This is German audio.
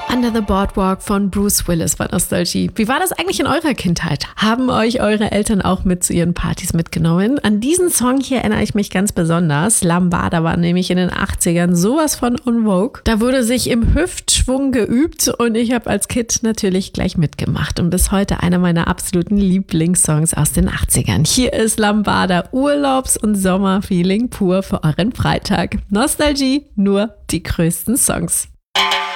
Under the Boardwalk von Bruce Willis bei Nostalgie. Wie war das eigentlich in eurer Kindheit? Haben euch eure Eltern auch mit zu ihren Partys mitgenommen? An diesen Song hier erinnere ich mich ganz besonders. Lambada war nämlich in den 80ern sowas von en vogue. Da wurde sich im Hüftschwung geübt und ich habe als Kind natürlich gleich mitgemacht. Und bis heute einer meiner absoluten Lieblingssongs aus den 80ern. Hier ist Lambada, Urlaubs- und Sommerfeeling pur für euren Freitag. Nostalgie, nur die größten Songs.